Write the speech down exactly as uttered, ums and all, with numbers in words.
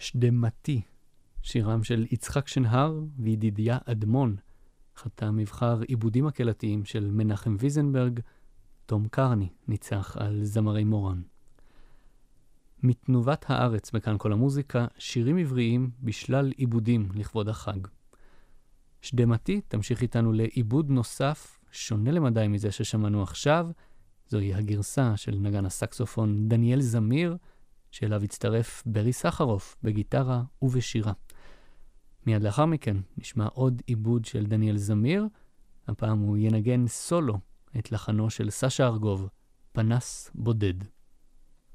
שדמתי, שירם של יצחק שנהר וידידיה אדמון, חתם מבחר עיבודים הקהילתיים של מנחם ויזנברג, תום קרני ניצח על זמרי מורן. מתנובת הארץ בכאן כל המוזיקה, שירים עבריים בשלל עיבודים לכבוד החג. שדמתי תמשיך איתנו לעיבוד נוסף, שונה למדי מזה ששמענו עכשיו, זוהי הגרסה של נגן הסקסופון דניאל זמיר, שאליו הצטרף ברי סחרוף בגיטרה ובשירה. מיד לאחר מכן נשמע עוד עיבוד של דניאל זמיר, הפעם הוא ינגן סולו את לחנו של סשה ארגוב, פנס בודד.